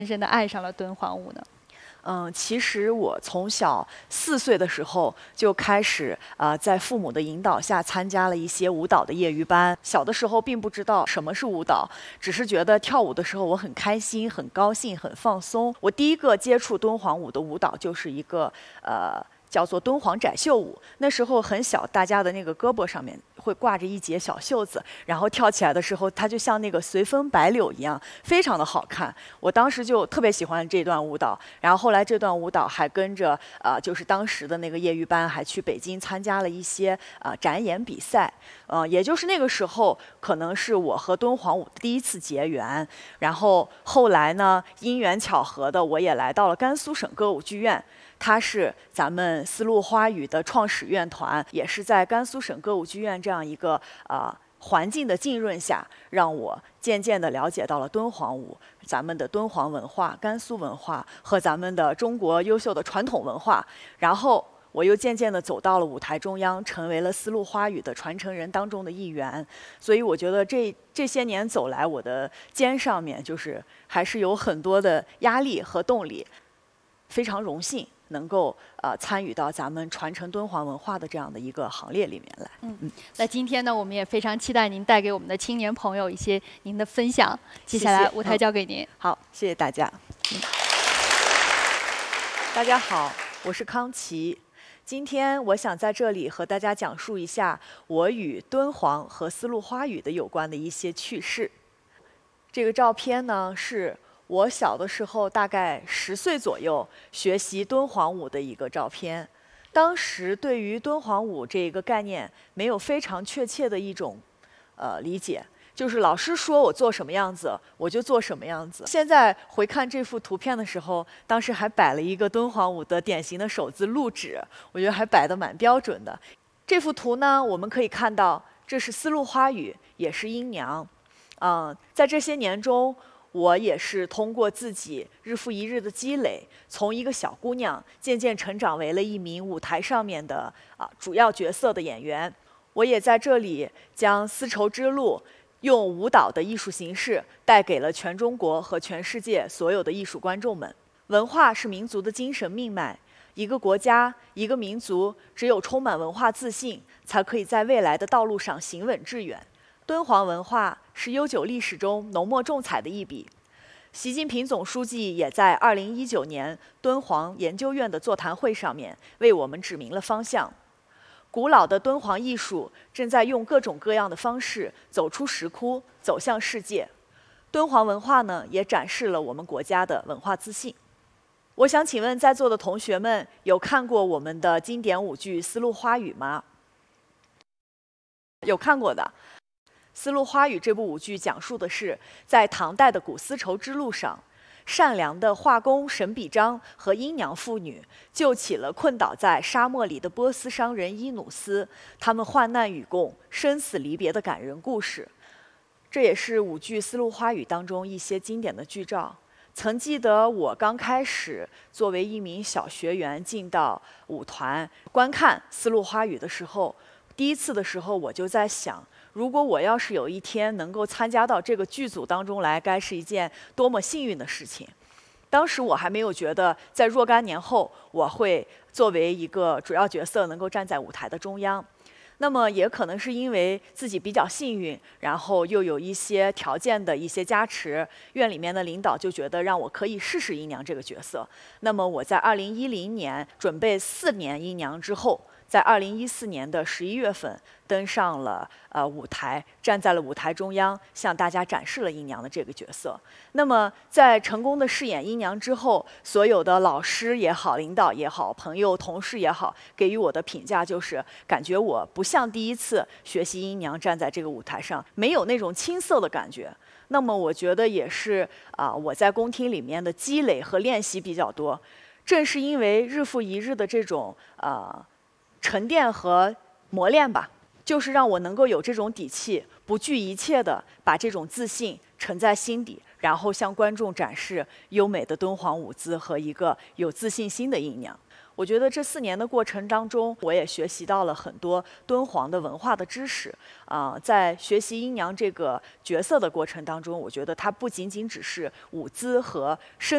深的爱上了敦煌舞呢？ 其实我从小4岁的时候就开始在父母的引导下参加了一些舞蹈的业余班。小的时候并不知道什么是舞蹈，只是觉得跳舞的时候我很开心、很高兴、很放松。我第一个接触敦煌舞的舞蹈就是一个叫做敦煌窄袖舞。那时候很小，大家的那个胳膊上面会挂着一节小袖子，然后跳起来的时候，它就像那个随风摆柳一样，非常的好看。我当时就特别喜欢这段舞蹈，然后后来这段舞蹈还跟着就是当时的那个业余班，还去北京参加了一些展演比赛。也就是那个时候，可能是我和敦煌舞第一次结缘。然后后来呢，因缘巧合的，我也来到了甘肃省歌舞剧院。它是咱们丝路花语的创始院团，也是在甘肃省歌舞剧院这样一个环境的浸润下，让我渐渐地了解到了敦煌舞，咱们的敦煌文化、甘肃文化和咱们的中国优秀的传统文化。然后我又渐渐地走到了舞台中央，成为了丝路花语的传承人当中的一员。所以我觉得这些年走来，我的肩上面就是还是有很多的压力和动力，非常荣幸能够参与到咱们传承敦煌文化的这样的一个行列里面来。 那今天呢，我们也非常期待您带给我们的青年朋友一些您的分享。接下来舞台交给您。 好，谢谢大家。大家好，我是康琪。今天我想在这里和大家讲述一下我与敦煌和丝路花语的有关的一些趣事。这个照片呢，是我小的时候大概10岁左右学习敦煌舞的一个照片。当时对于敦煌舞这个概念没有非常确切的一种理解，就是老师说我做什么样子我就做什么样子。现在回看这幅图片的时候，当时还摆了一个敦煌舞的典型的手字录指，我觉得还摆得蛮标准的。这幅图呢，我们可以看到这是丝路花语，也是阴娘。在这些年中，我也是通过自己日复一日的积累，从一个小姑娘渐渐成长为了一名舞台上面的主要角色的演员。我也在这里将丝绸之路用舞蹈的艺术形式带给了全中国和全世界所有的艺术观众们。文化是民族的精神命脉，一个国家、一个民族只有充满文化自信，才可以在未来的道路上行稳致远。敦煌文化是悠久历史中浓墨重彩的一笔。习近平总书记也在2019年敦煌研究院的座谈会上面为我们指明了方向。古老的敦煌艺术正在用各种各样的方式走出石窟，走向世界。敦煌文化呢，也展示了我们国家的文化自信。我想请问在座的同学们，有看过我们的经典舞剧《丝路花语》吗？有看过的。《丝路花语》这部舞剧讲述的是，在唐代的古丝绸之路上，善良的画工沈笔章和阴娘妇女救起了困倒在沙漠里的波斯商人伊努斯，他们患难与共、生死离别的感人故事。这也是舞剧《丝路花语》当中一些经典的剧照。曾记得我刚开始作为一名小学员进到舞团观看《丝路花语》的时候，第一次的时候我就在想，如果我要是有一天能够参加到这个剧组当中来，该是一件多么幸运的事情。当时我还没有觉得在若干年后我会作为一个主要角色能够站在舞台的中央。那么也可能是因为自己比较幸运，然后又有一些条件的一些加持，院里面的领导就觉得让我可以试试阴娘这个角色。那么我在2010年准备4年阴娘之后，在2014年的11月份登上了舞台，站在了舞台中央，向大家展示了阴娘的这个角色。那么在成功的饰演阴娘之后，所有的老师也好、领导也好、朋友、同事也好，给予我的评价就是感觉我不像第一次学习阴娘站在这个舞台上，没有那种青涩的感觉。那么我觉得也是我在宫廷里面的积累和练习比较多，正是因为日复一日的这种沉淀和磨练吧，就是让我能够有这种底气，不惧一切的把这种自信沉在心底，然后向观众展示优美的敦煌舞姿和一个有自信心的阴娘。我觉得这4年的过程当中，我也学习到了很多敦煌的文化的知识。在学习阴娘这个角色的过程当中，我觉得它不仅仅只是舞姿和身